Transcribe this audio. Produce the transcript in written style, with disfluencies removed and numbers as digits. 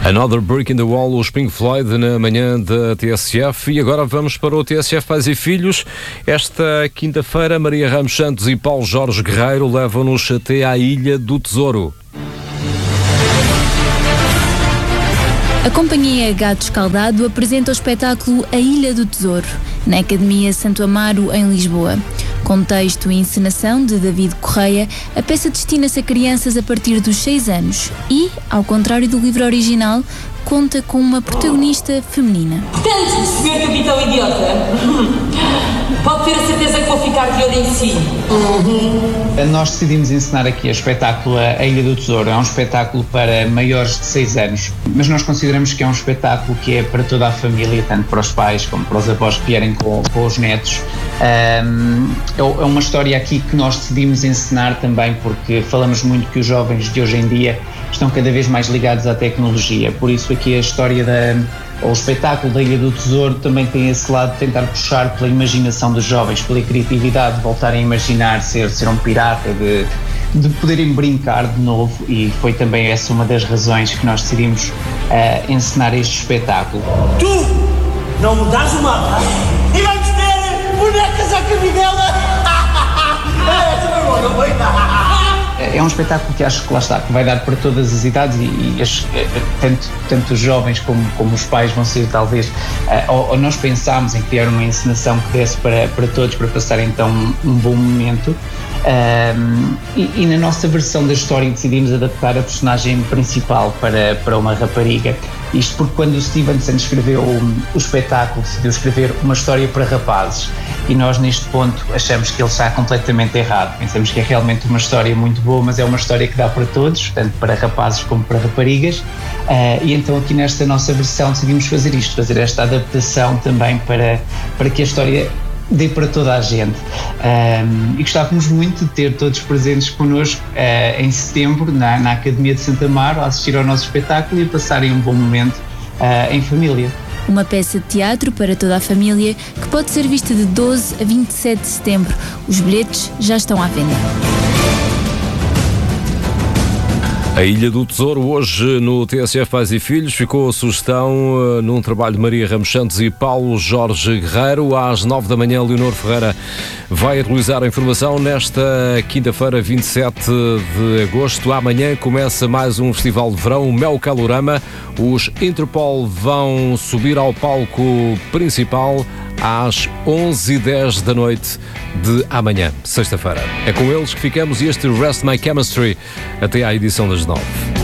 Another Brick in the Wall, os Pink Floyd na manhã da TSF. E agora vamos para o TSF Pais e Filhos. Esta quinta-feira, Maria Ramos Santos e Paulo Jorge Guerreiro levam-nos até à Ilha do Tesouro. A Companhia Gato Escaldado apresenta o espetáculo A Ilha do Tesouro, na Academia Santo Amaro, em Lisboa. Com texto e encenação de David Correia, a peça destina-se a crianças a partir dos 6 anos e, ao contrário do livro original, conta com uma protagonista feminina. Portanto, Sr. Capitão Idiota, pode ter a certeza que vou ficar de olho em si. Nós decidimos encenar aqui o espetáculo A Ilha do Tesouro. É um espetáculo para maiores de 6 anos, mas nós consideramos que é um espetáculo que é para toda a família, tanto para os pais como para os avós que vierem com os netos. É uma história aqui que nós decidimos encenar também porque falamos muito que os jovens de hoje em dia estão cada vez mais ligados à tecnologia, por isso aqui a história o espetáculo da Ilha do Tesouro também tem esse lado de tentar puxar pela imaginação dos jovens, pela criatividade, de voltarem a imaginar ser um pirata, de poderem brincar de novo, e foi também essa uma das razões que nós decidimos encenar este espetáculo. Tu não me dás o mapa e vamos ter bonecas à cabidela! Essa foi boa, não foi? É um espetáculo que acho que lá está, que vai dar para todas as idades e tanto os jovens como os pais vão ser talvez, ou nós pensámos em criar uma encenação que desse para todos, para passar então um bom momento. E na nossa versão da história decidimos adaptar a personagem principal para uma rapariga. Isto porque quando o Stevenson escreveu o espetáculo, decidiu escrever uma história para rapazes, e nós neste ponto achamos que ele está completamente errado. Pensamos que é realmente uma história muito boa, mas é uma história que dá para todos, tanto para rapazes como para raparigas, e então aqui nesta nossa versão decidimos fazer isto, fazer esta adaptação também para que a história dê para toda a gente. E gostávamos muito de ter todos presentes connosco em setembro na Academia de Santo Amaro, a assistir ao nosso espetáculo e a passarem um bom momento em família. Uma peça de teatro para toda a família que pode ser vista de 12 a 27 de setembro. Os bilhetes já estão à venda. A Ilha do Tesouro, hoje no TSF Pais e Filhos, ficou a sugestão num trabalho de Maria Ramos Santos e Paulo Jorge Guerreiro. Às 9 da manhã, Leonor Ferreira vai atualizar a informação. Nesta quinta-feira, 27 de agosto, amanhã começa mais um festival de verão, o Mel Calorama. Os Interpol vão subir ao palco principal às 11h10 da noite de amanhã, sexta-feira. É com eles que ficamos e este Rest My Chemistry até à edição das 9.